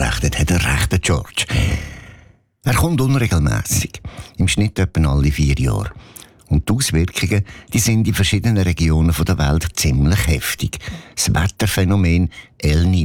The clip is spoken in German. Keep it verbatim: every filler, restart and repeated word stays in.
berichtet hat, der rechte George. Er kommt unregelmäßig, im Schnitt etwa alle vier Jahre. Und die Auswirkungen, die sind in verschiedenen Regionen der Welt ziemlich heftig. Das Wetterphänomen El Niño